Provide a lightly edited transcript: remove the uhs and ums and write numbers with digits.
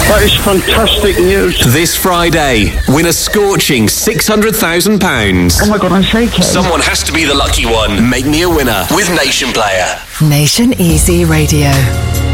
That is fantastic news. This Friday, win a scorching £600,000. Oh my God, I'm shaking. Someone has to be the lucky one. Make me a winner with Nation Player. Nation Easy Radio.